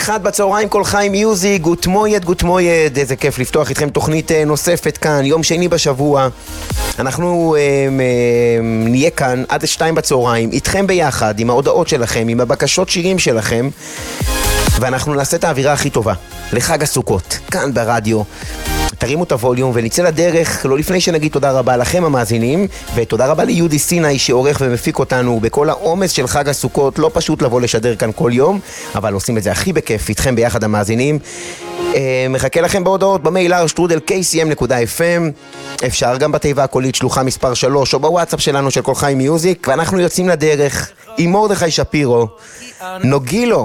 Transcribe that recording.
1 בצהריים כל חי מיוזיק, גוט מויד, איזה כיף לפתוח איתכם תוכנית נוספת כאן, יום שני בשבוע. אנחנו נהיה כאן עד 2 בצהריים, איתכם ביחד, עם ההודעות שלכם, עם הבקשות שירים שלכם, ואנחנו נעשה את האווירה הכי טובה לחג הסוכות, כאן ברדיו. תרימו את הווליום ונצא לדרך, לא לפני שנגיד תודה רבה לכם המאזינים, ותודה רבה ליהודי סיני שעורך ומפיק אותנו בכל העומס של חג הסוכות. לא פשוט לבוא לשדר כאן כל יום, אבל עושים את זה הכי בכיף איתכם ביחד המאזינים. מחכה לכם בהודעות במייל r@kcm.fm, אפשר גם בתיבה הקולית שלוחה מספר 3 או בוואטסאפ שלנו של כל חי מיוזיק, ואנחנו יוצאים לדרך עם מרדכי שפירו, נוגילו